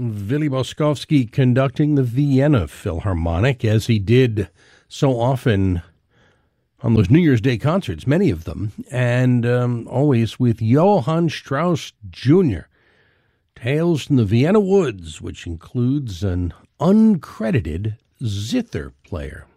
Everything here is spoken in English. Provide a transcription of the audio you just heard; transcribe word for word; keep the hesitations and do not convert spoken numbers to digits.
Willy Boskovsky conducting the Vienna Philharmonic, as he did so often on those New Year's Day concerts, many of them, and um, always with Johann Strauss Junior Tales from the Vienna Woods, which includes an uncredited zither player.